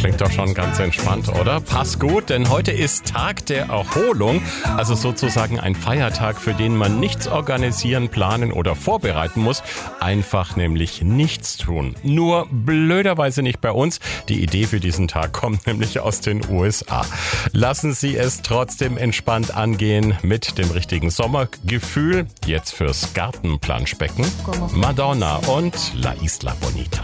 Klingt doch schon ganz entspannt, oder? Passt gut, denn heute ist Tag der Erholung, also sozusagen ein Feiertag, für den man nichts organisieren, planen oder vorbereiten muss. Einfach nämlich nichts tun. Nur blöderweise nicht bei uns. Die Idee für diesen Tag kommt nämlich aus den USA. Lassen Sie es trotzdem entspannt angehen mit dem richtigen Sommergefühl. Jetzt fürs Gartenplanschbecken Madonna und La Isla Bonita.